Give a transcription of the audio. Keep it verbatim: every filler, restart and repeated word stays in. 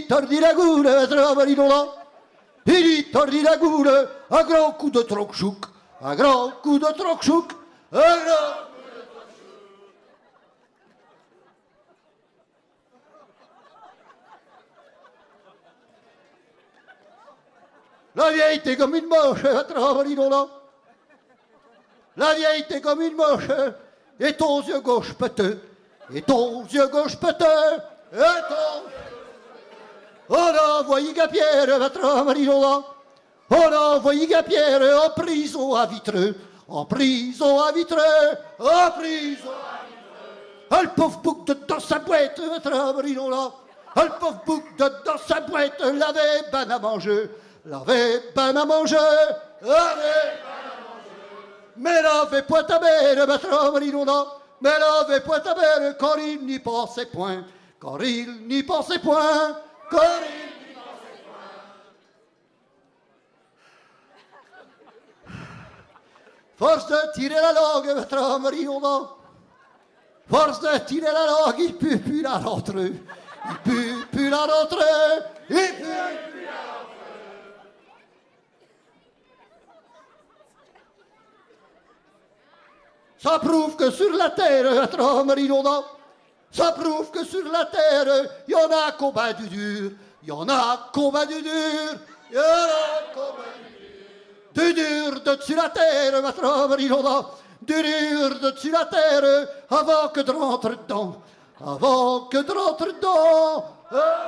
tordi la goule, travaillons-là. Il tordi la goule, un grand coup de troc-chouc, un grand coup de troc-chouc, un grand coup de troc-chouc. La vieille était comme une moche, travaillons-là. La vieille était comme une moche, et ton yeux gauche peteux, et ton yeux gauche peteux, et ton... On a envoyé Gapierre, votre marino. On a envoyé Gapierre en prison à Vitreux, en prison à Vitreux, en prison à Vitreux. Le pauvre bouc de dans sa boîte, votre marino là. Le pauvre bouc de dans sa boîte, l'avait ben à manger, l'avait ben à manger, l'avait ben à manger. Mais l'avait point à belle, votre marino là. Mais l'avait point à belle, quand il n'y pensait point, quand il n'y pensait point. Corinne, force de tirer la langue, votre marino. Force de tirer la langue, il ne peut plus la rentrer. Il ne peut plus la rentrer. Il ne peut plus la rentrer. Ça prouve que sur la terre, votre marino. Ça prouve que sur la terre, il y en a combat du dur, il y en a combat du dur, il y en a combat du dur. Du dur de dessus la terre, ma traverina, du dur de dessus la terre, avant que de rentrer dedans, avant que de rentrer dedans.